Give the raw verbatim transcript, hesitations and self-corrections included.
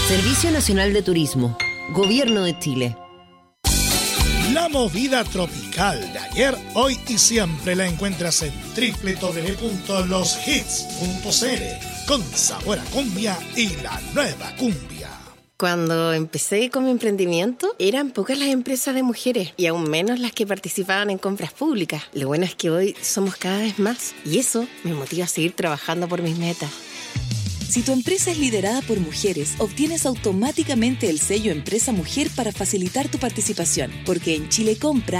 Servicio Nacional de Turismo, Gobierno de Chile. La movida tropical de ayer, hoy y siempre la encuentras en doble u doble u doble u punto los hits punto c l, con sabor a cumbia y la nueva cumbia. Cuando empecé con mi emprendimiento, eran pocas las empresas de mujeres y aún menos las que participaban en compras públicas. Lo bueno es que hoy somos cada vez más y eso me motiva a seguir trabajando por mis metas. Si tu empresa es liderada por mujeres, obtienes automáticamente el sello Empresa Mujer para facilitar tu participación, porque en Chile Compra